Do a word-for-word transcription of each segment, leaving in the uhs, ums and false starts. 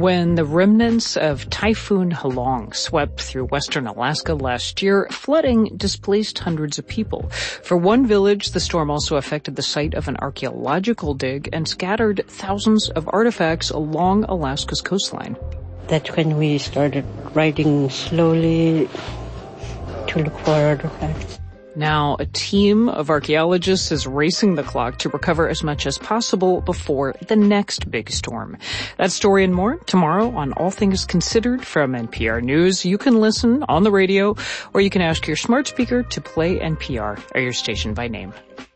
When the remnants of Typhoon Halong swept through western Alaska last year, flooding displaced hundreds of people. For one village, the storm also affected the site of an archaeological dig and scattered thousands of artifacts along Alaska's coastline. That's when we started riding slowly to look for artifacts. Now, a team of archaeologists is racing the clock to recover as much as possible before the next big storm. That story and more tomorrow on All Things Considered from N P R News. You can listen on the radio, or you can ask your smart speaker to play N P R or your station by name.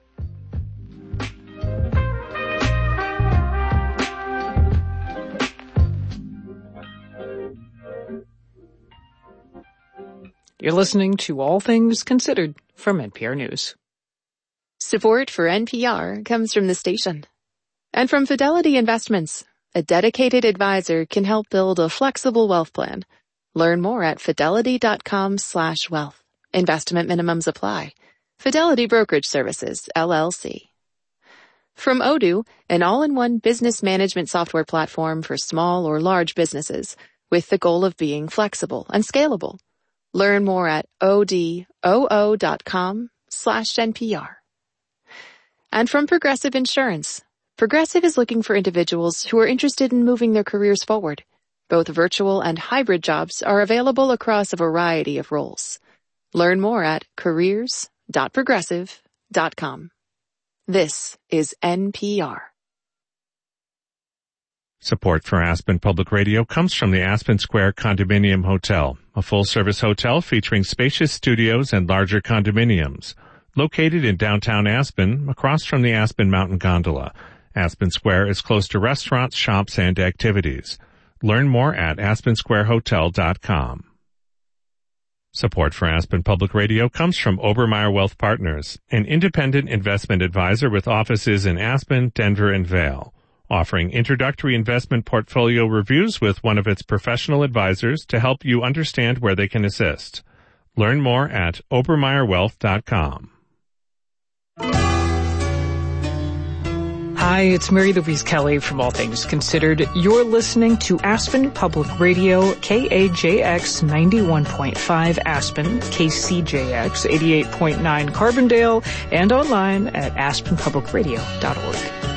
You're listening to All Things Considered from N P R News. Support for N P R comes from the station. And from Fidelity Investments, a dedicated advisor can help build a flexible wealth plan. Learn more at fidelity.com slash wealth. Investment minimums apply. Fidelity Brokerage Services, L L C. From Odoo, an all-in-one business management software platform for small or large businesses, with the goal of being flexible and scalable. Learn more at odoo.com slash NPR. And from Progressive Insurance. Progressive is looking for individuals who are interested in moving their careers forward. Both virtual and hybrid jobs are available across a variety of roles. Learn more at careers dot progressive dot com. This is N P R. Support for Aspen Public Radio comes from the Aspen Square Condominium Hotel, a full-service hotel featuring spacious studios and larger condominiums. Located in downtown Aspen, across from the Aspen Mountain Gondola, Aspen Square is close to restaurants, shops, and activities. Learn more at aspen square hotel dot com. Support for Aspen Public Radio comes from Obermeyer Wealth Partners, an independent investment advisor with offices in Aspen, Denver, and Vail, offering introductory investment portfolio reviews with one of its professional advisors to help you understand where they can assist. Learn more at obermeyer wealth dot com. Hi, it's Mary Louise Kelly from All Things Considered. You're listening to Aspen Public Radio, K A J X ninety-one point five Aspen, K C J X eighty-eight point nine Carbondale, and online at aspen public radio dot org.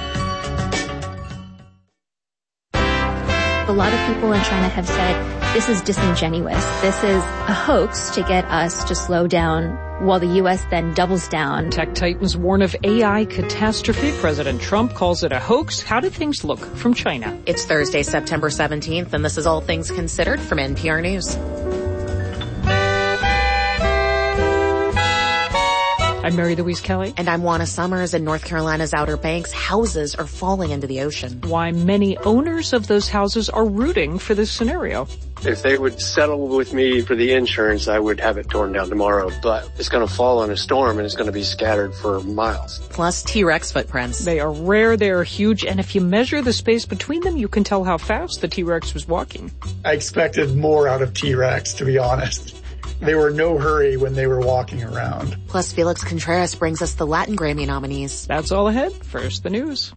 A lot of people in China have said this is disingenuous. This is a hoax to get us to slow down, while the U S then doubles down. Tech titans warn of A I catastrophe. President Trump calls it a hoax. How do things look from China? It's Thursday, September seventeenth, and this is All Things Considered from N P R News. I'm Mary Louise Kelly. And I'm Juana Summers. In North Carolina's Outer Banks, houses are falling into the ocean. Why many owners of those houses are rooting for this scenario. If they would settle with me for the insurance, I would have it torn down tomorrow. But it's going to fall in a storm and it's going to be scattered for miles. Plus T-Rex footprints. They are rare, they are huge, and if you measure the space between them, you can tell how fast the T-Rex was walking. I expected more out of T-Rex, to be honest. They were in no hurry when they were walking around. Plus, Felix Contreras brings us the Latin Grammy nominees. That's all ahead. First, the news.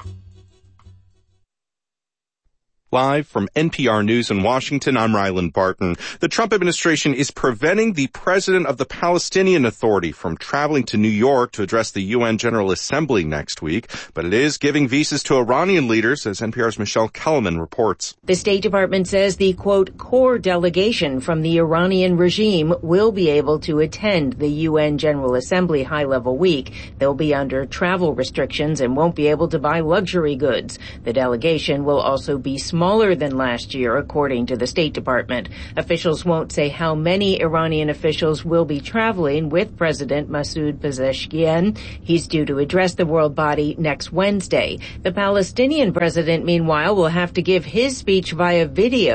Live from N P R News in Washington, I'm Ryland Barton. The Trump administration is preventing the president of the Palestinian Authority from traveling to New York to address the U N General Assembly next week, but it is giving visas to Iranian leaders, as N P R's Michelle Kellerman reports. The State Department says the, quote, core delegation from the Iranian regime will be able to attend the U N General Assembly high-level week. They'll be under travel restrictions and won't be able to buy luxury goods. The delegation will also be small smaller than last year, according to the State Department. Officials won't say how many Iranian officials will be traveling with President Masoud Pezeshkian. He's due to address the world body next Wednesday. The Palestinian president, meanwhile, will have to give his speech via video.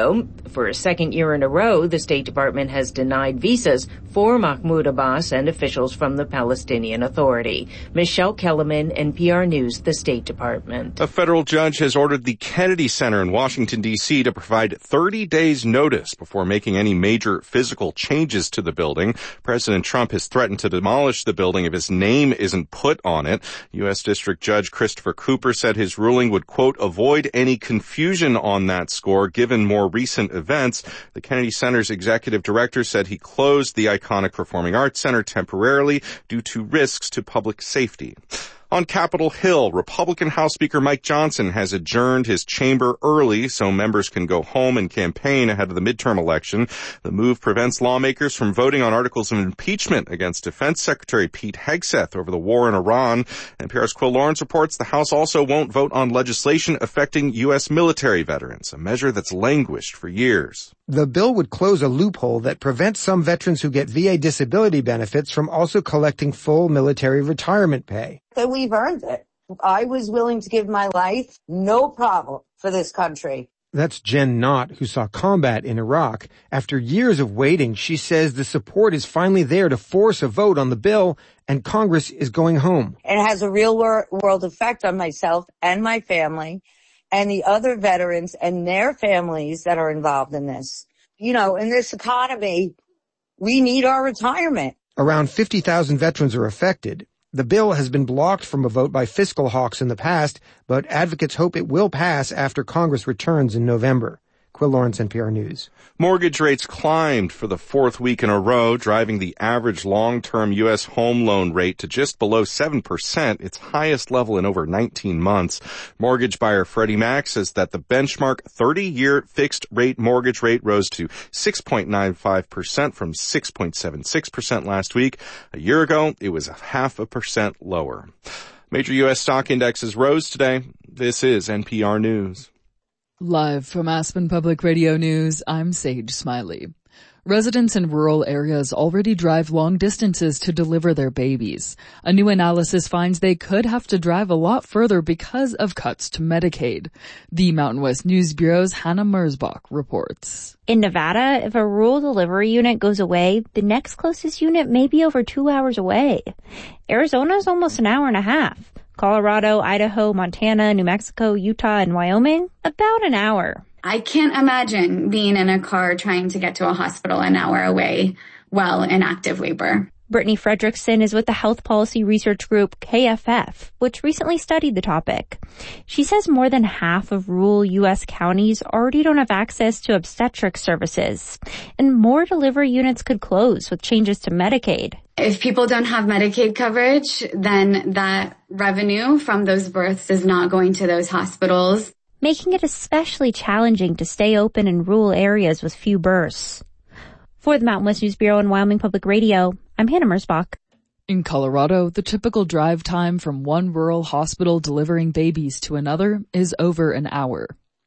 For a second year in a row, the State Department has denied visas for Mahmoud Abbas and officials from the Palestinian Authority. Michelle Kellerman, N P R News, the State Department. A federal judge has ordered the Kennedy Center in Washington, D C to provide thirty days notice before making any major physical changes to the building. President Trump has threatened to demolish the building if his name isn't put on it. U S District Judge Christopher Cooper said his ruling would, quote, avoid any confusion on that score given more recent events. The Kennedy Center's executive director said he closed the iconic Performing Arts Center temporarily due to risks to public safety. On Capitol Hill, Republican House Speaker Mike Johnson has adjourned his chamber early so members can go home and campaign ahead of the midterm election. The move prevents lawmakers from voting on articles of impeachment against Defense Secretary Pete Hegseth over the war in Iran. N P R's Quill Lawrence reports the House also won't vote on legislation affecting U S military veterans, a measure that's languished for years. The bill would close a loophole that prevents some veterans who get V A disability benefits from also collecting full military retirement pay. That we've earned it. I was willing to give my life, no problem, for this country. That's Jen Knott, who saw combat in Iraq. After years of waiting, she says the support is finally there to force a vote on the bill, and Congress is going home. It has a real wor- world effect on myself and my family and the other veterans and their families that are involved in this. You know, in this economy, we need our retirement. Around fifty thousand veterans are affected. The bill has been blocked from a vote by fiscal hawks in the past, but advocates hope it will pass after Congress returns in November. Quill Lawrence, N P R News. Mortgage rates climbed for the fourth week in a row, driving the average long-term U S home loan rate to just below seven percent, its highest level in over nineteen months. Mortgage buyer Freddie Mac says that the benchmark thirty-year fixed-rate mortgage rate rose to six point nine five percent from six point seven six percent last week. A year ago, it was a half a percent lower. Major U S stock indexes rose today. This is N P R News. Live from Aspen Public Radio News, I'm Sage Smiley. Residents in rural areas already drive long distances to deliver their babies. A new analysis finds they could have to drive a lot further because of cuts to Medicaid. The Mountain West News Bureau's Hannah Merzbach reports. In Nevada, if a rural delivery unit goes away, the next closest unit may be over two hours away. Arizona's almost an hour and a half. Colorado, Idaho, Montana, New Mexico, Utah, and Wyoming, about an hour. I can't imagine being in a car trying to get to a hospital an hour away while in active labor. Brittany Fredrickson is with the health policy research group K F F, which recently studied the topic. She says more than half of rural U S counties already don't have access to obstetric services, and more delivery units could close with changes to Medicaid. If people don't have Medicaid coverage, then that revenue from those births is not going to those hospitals, making it especially challenging to stay open in rural areas with few births. For the Mountain West News Bureau and Wyoming Public Radio, I'm Hannah Merzbach. In Colorado, the typical drive time from one rural hospital delivering babies to another is over an hour.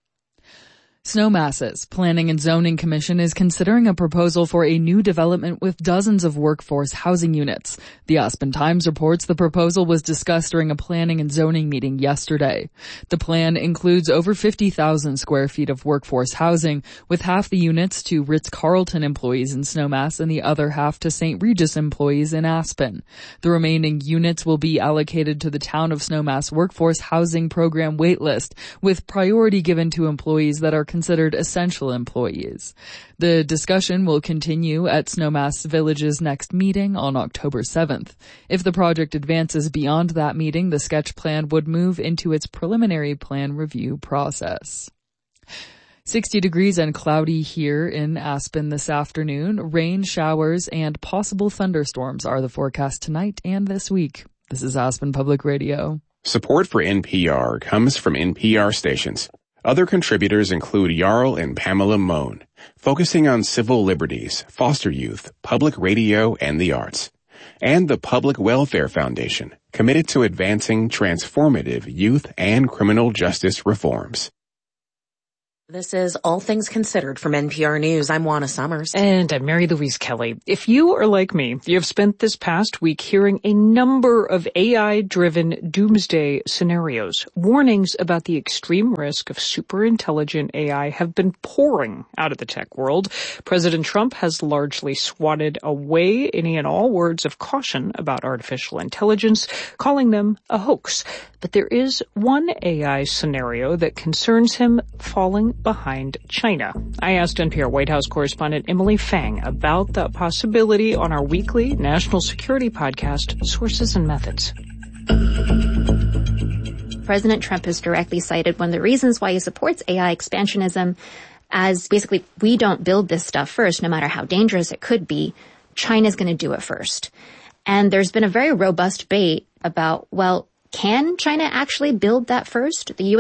Snowmass's Planning and Zoning Commission is considering a proposal for a new development with dozens of workforce housing units. The Aspen Times reports the proposal was discussed during a planning and zoning meeting yesterday. The plan includes over fifty thousand square feet of workforce housing, with half the units to Ritz-Carlton employees in Snowmass and the other half to Saint Regis employees in Aspen. The remaining units will be allocated to the Town of Snowmass Workforce Housing Program waitlist, with priority given to employees that are considered essential employees. The discussion will continue at Snowmass Village's next meeting on October seventh. If the project advances beyond that meeting, the sketch plan would move into its preliminary plan review process. sixty degrees and cloudy here in Aspen this afternoon. Rain, showers, and possible thunderstorms are the forecast tonight and this week. This is Aspen Public Radio. Support for N P R comes from N P R stations. Other contributors include Jarl and Pamela Mohn, focusing on civil liberties, foster youth, public radio, and the arts. And the Public Welfare Foundation, committed to advancing transformative youth and criminal justice reforms. This is All Things Considered from N P R News. I'm Juana Summers. And I'm Mary Louise Kelly. If you are like me, you have spent this past week hearing a number of A I-driven doomsday scenarios. Warnings about the extreme risk of superintelligent A I have been pouring out of the tech world. President Trump has largely swatted away any and all words of caution about artificial intelligence, calling them a hoax. But there is one A I scenario that concerns him falling behind China. I asked N P R White House correspondent Emily Fang about that possibility on our weekly national security podcast, Sources and Methods. President Trump has directly cited one of the reasons why he supports A I expansionism as basically, we don't build this stuff first, no matter how dangerous it could be. China's going to do it first. And there's been a very robust debate about, well, can China actually build that first? The U S